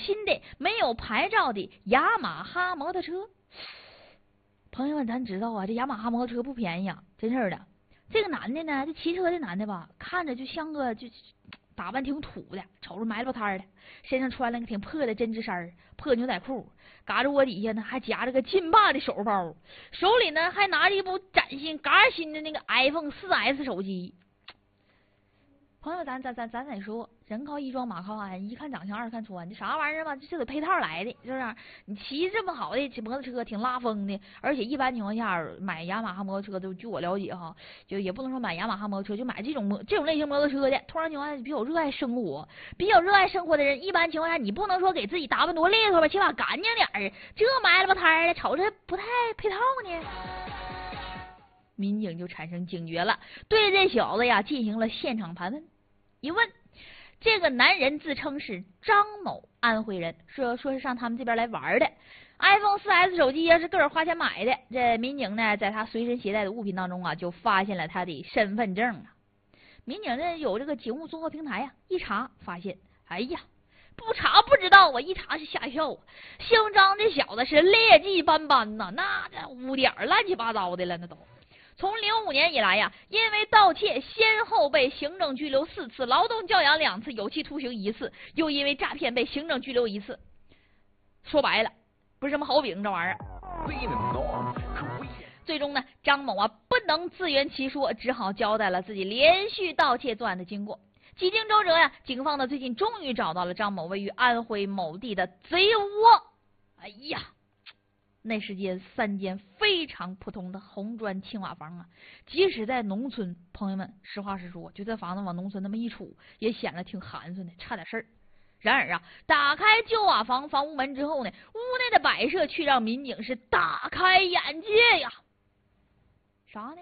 新的没有牌照的雅马哈摩托车。朋友们，咱知道啊，这雅马哈摩托车不便宜啊，真是的。这个男的呢，这骑车的男的吧，看着就像个打扮挺土的，瞅着埋了摊的，身上穿了个挺破的针织衫、破牛仔裤，嘎着窝底下呢还夹着个劲霸的手包，手里呢还拿着一部崭新新的那个 iPhone 4S 手机。朋友，咱得说，人靠衣装，马靠鞍，一看长相，二看穿，这啥玩意儿吧？这得配套来的，是不是？你骑这么好的摩托车，挺拉风的，而且一般情况下买雅马哈摩托车都，据我了解哈，就也不能说买雅马哈摩托车，就买这种类型摩托车的，突然情况下比较热爱生活的人，一般情况下你不能说给自己打扮多利索吧，起码干净点儿，这埋了吧摊的，瞅着不太配套呢。民警就产生警觉了，对这小子呀进行了现场盘问。一问，这个男人自称是张某，安徽人，说是上他们这边来玩的。iPhone 4S 手机也是个人花钱买的。这民警呢，在他随身携带的物品当中啊，就发现了他的身份证啊。民警呢有这个警务综合平台啊，一查发现，哎呀，不查不知道啊，一查是吓笑啊！姓张这小子是劣迹斑斑呐，那这污点乱七八糟的了，那都。从05年以来呀，因为盗窃先后被行政拘留4次，劳动教养2次，有期徒刑1次，又因为诈骗被行政拘留1次。说白了，不是什么好饼，这玩意儿。最终呢，张某啊不能自圆其说，只好交代了自己连续盗窃作案的经过。几经周折呀，警方呢最近终于找到了张某位于安徽某地的贼窝。哎呀！那是3间非常普通的红砖青瓦房啊，即使在农村，朋友们实话实说，就这房子往农村那么一杵，也显得挺寒碜的，差点事儿。然而啊，打开旧瓦房房屋门之后呢，屋内的摆设却让民警是大开眼界呀。啥呢？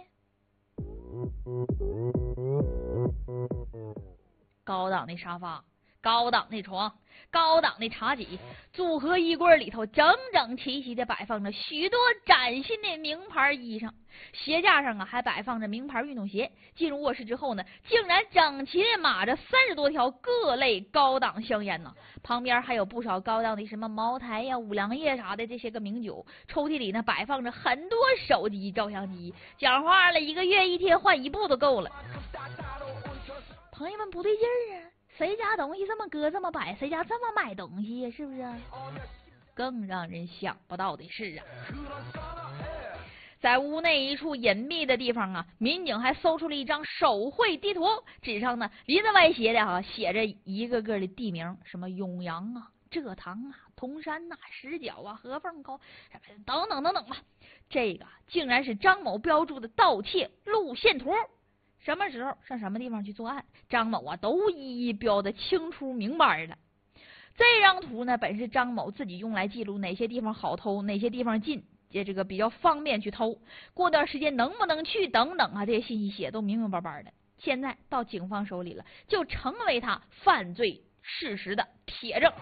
高档的沙发，高档的床，高档的茶几，组合衣柜里头整整齐齐的摆放着许多崭新的名牌衣裳，鞋架上啊还摆放着名牌运动鞋。进入卧室之后呢，竟然整齐的码着30多条各类高档香烟呢，旁边还有不少高档的什么茅台呀、五粮液啥的这些个名酒。抽屉里呢摆放着很多手机、照相机，讲话了，1个月1天换1部都够了。朋友们不对劲儿啊！谁家东西这么搁这么摆，谁家这么买东西呀？是不是？更让人想不到的是啊，在屋内一处隐秘的地方啊，民警还搜出了一张手绘地图，纸上呢里子歪斜的写着一个个的地名，什么永阳啊、蔗塘啊、铜山啊、石角啊、河缝沟等等吧。这个竟然是张某标注的盗窃路线图。什么时候上什么地方去作案，张某啊都一一标得清楚明白了。这张图呢，本是张某自己用来记录哪些地方好偷，哪些地方近，这个比较方便去偷，过段时间能不能去等等啊，这些信息写都明明白白的。现在到警方手里了，就成为他犯罪事实的铁证。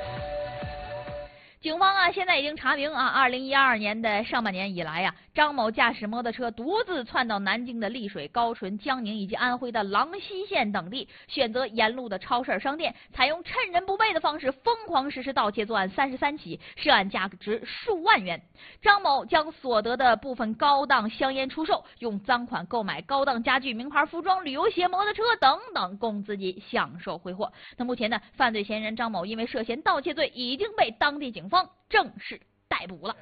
警方啊，现在已经查明啊，2012年的上半年以来呀，张某驾驶摩托车独自窜到南京的丽水、高淳、江宁以及安徽的郎溪县等地，选择沿路的超市、商店，采用趁人不备的方式疯狂实施盗窃作案33起，涉案价值数万元。张某将所得的部分高档香烟出售，用赃款购买高档家具、名牌服装、旅游鞋、摩托车等等，供自己享受挥霍。那目前呢，犯罪嫌疑人张某因为涉嫌盗窃罪，已经被当地警方正式逮捕了。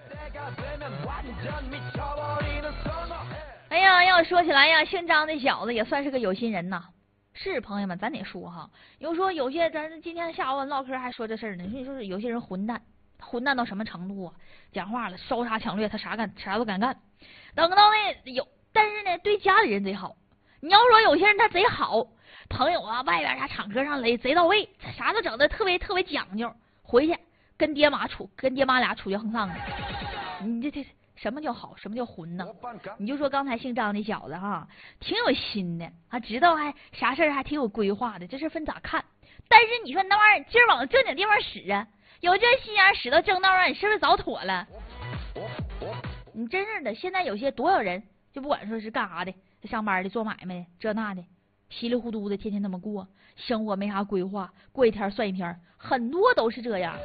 哎呀，要说起来呀，姓张的小子也算是个有心人呐。是朋友们，咱得说哈，有些咱今天下午唠嗑还说这事儿呢。你说是有些人混蛋到什么程度啊？讲话了，烧杀抢掠，他啥都敢干。等到那但是呢，对家里人贼好。你要说有些人他贼好，朋友啊，外边啥场合上贼到位，啥都整的特别讲究，回去跟爹妈俩处决横丧的。你这什么叫好，什么叫混呢？你就说刚才姓张的小子哈，挺有心的，还知道啥事还挺有规划的，这事分咋看？但是你说那玩意儿今儿往正经地方使啊，有这心眼使到正道上，你是不是早妥了？你真是的，现在有些多少人就不管说是干啥的，上班的、做买卖的、这那的，稀里糊涂的天天那么过，生活没啥规划，过一天算一天，很多都是这样。